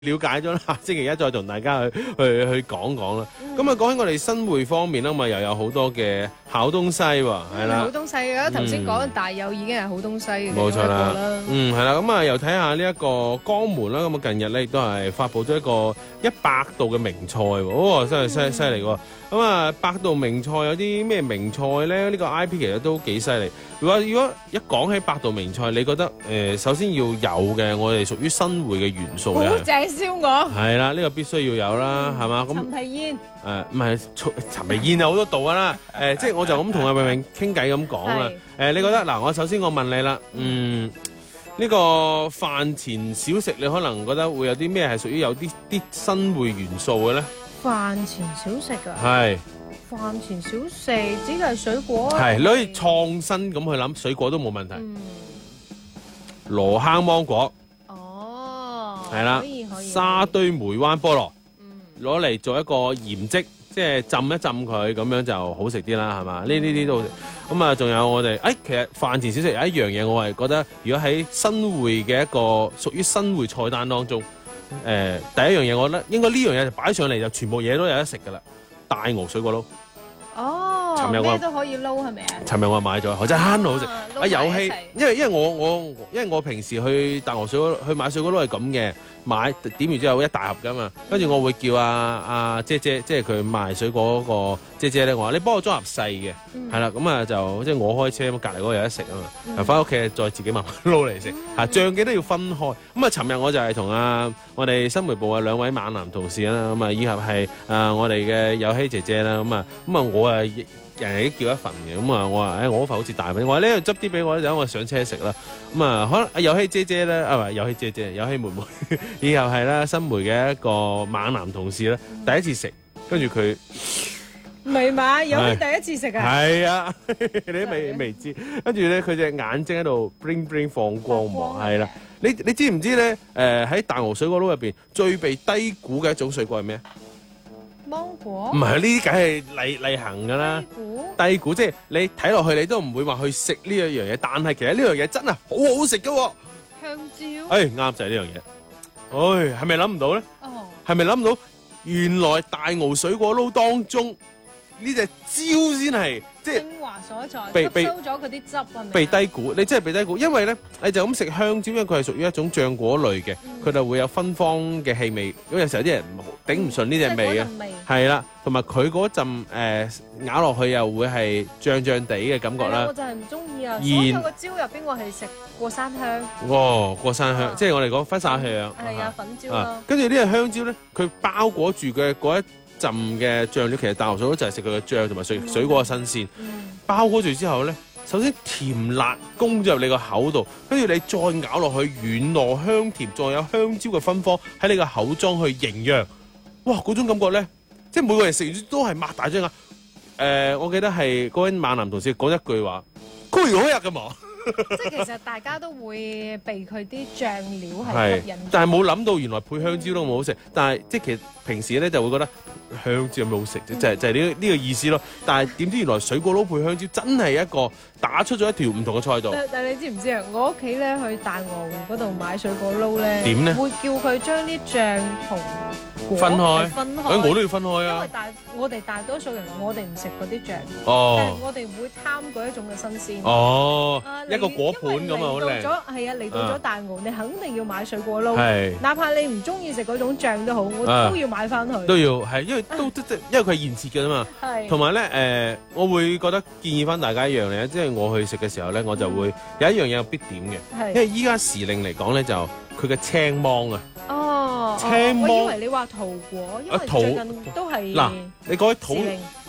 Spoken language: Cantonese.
了解咗啦，星期一再同大家去講講啦。咁啊，講起我哋新會方面啦，咁啊又有好多嘅好東西喎，係啦。 好東西嘅，頭先講大有已經係好東西嘅冇錯啦。係啦。咁啊，又睇下呢一個江門啦。咁啊，近日咧亦都係發布咗一個100道嘅名菜喎。哦，真係犀利喎。咁啊，100道名菜有啲咩名菜咧？呢個 IP 其實都幾犀利。如果一講起100道名菜，你覺得首先要有嘅，我哋屬於新會嘅元素咧？ 好正燒鵝。係啦，呢個必須要有啦，係嘛？咁陳皮煙。 唔係陳皮煙有好多道㗎啦。即係我就咁同阿明明傾偈咁講啦。你覺得嗱？我首先我問你啦，呢個飯前小食，你可能覺得會有啲咩係屬於有啲新會元素嘅咧？ 飯前小食啊？ 係。 飯前小食只係水果。 係，你可以創新咁去諗，水果都冇問題。羅坑芒果。哦。係啦。可以。沙堆梅灣菠蘿。攞嚟做一個鹽漬，即係浸一浸佢，咁樣就好食啲啦，係嘛？呢啲都好食。咁啊，仲有我哋，其實飯前小食有一樣嘢，我係覺得，如果喺新會嘅一個屬於新會菜單當中，第一樣嘢，我覺得應該呢樣嘢就擺上嚟就全部嘢都有得食噶啦。大蠔水果撈。哦，咩都可以撈係咪啊？ 尋日我買咗，真係慳好食。有氣，因為我平時去大蠔水果去買水果撈係咁嘅，買點完之後一大盒噶嘛，跟住我會叫阿姐姐，即係佢賣水果嗰個姐姐咧，我話你幫我裝盒細嘅，係啦，咁啊就即係我開車咁，隔離嗰個有得食啊嘛，翻屋企再自己慢慢撈嚟食。醬記都要分開。咁啊，尋日我就係同我哋新媒部嘅兩位猛男同事啦，咁啊以及係我哋嘅有希姐姐啦，咁啊我啊人哋都叫一份嘅，咁啊我話我嗰份好似大份，我話呢度執啲俾我，等我上車食啦。咁啊可能有希姐姐咧，唔係有希姐姐，有希妹妹，以後係啦新媒嘅一個猛男同事啦，第一次食，跟住佢未買，有希第一次食啊？ 係啊，你都未知，跟住咧佢隻眼睛喺度 bling bling 放光喎，係啦。你知唔知咧？喺大蠔水果撈入邊最被低估嘅一種水果係咩？ 芒果？唔係，呢啲梗係例行㗎啦。低估即係你睇落去你都唔會話去食呢一樣嘢，但係其實呢樣嘢真係好好食㗎喎。 香蕉。 啱就係呢樣嘢。係咪諗唔到咧？係咪諗唔到？原來大蠔水果撈當中呢隻蕉先係即係精華所在，吸收咗佢啲汁啊！ 被低估，你真係被低估，因為咧你就咁食香蕉，因為佢係屬於一種醬果類嘅，佢就會有芬芳嘅氣味。咁有時候啲人頂唔順呢隻味嘅，係啦，同埋佢嗰陣咬落去又會係脹脹地嘅感覺啦。 我就係唔中意啊！所有個蕉入邊我係食過山香。 過山香，即係我哋講婚紗香。 係啊，粉蕉咯。 跟住呢隻香蕉咧，佢包裹住嘅嗰一浸嘅醬料，其實大蠔水果就係食佢嘅醬同埋水果嘅新鮮。包裹住之後咧，首先甜辣攻咗入你個口度，跟住你再咬落去軟糯香甜，再有香蕉嘅芬芳喺你個口中去營養。哇！嗰種感覺咧，即係每個人食完都係擘大張眼。我記得係嗰位猛男同事講一句話：佢如果日㗎嘛。 即係其實大家都會被佢啲醬料係吸引， 但係冇諗到原來配香蕉都咁好食。但係即係其實平時咧就會覺得香蕉有咩好食啫，就係呢個意思咯。但係點知原來水果撈配香蕉真係一個打出咗一條唔同嘅賽道。 但係你知唔知啊？我屋企咧去大鵝湖嗰度買水果撈咧， 點咧？ 會叫佢將啲醬同果分開。我都要分開啊。 因為我哋大多數人我哋唔食嗰啲醬，但係我哋會貪嗰一種嘅新鮮。一個果盤咁啊，好靚。嚟到咗大澳，你肯定要買水果撈，哪怕你唔中意食嗰種醬都好，我都要買翻去。都要係，因為因為佢係現切嘅嘛。係。同埋咧，我會覺得建議翻大家一樣嘢，即係我去食嘅時候咧，我就會有一樣嘢有必點嘅。係。因為依家時令嚟講咧，就佢嘅青芒啊。哦。青芒。我以為你話桃果，因為最近都係。嗱，你講起桃。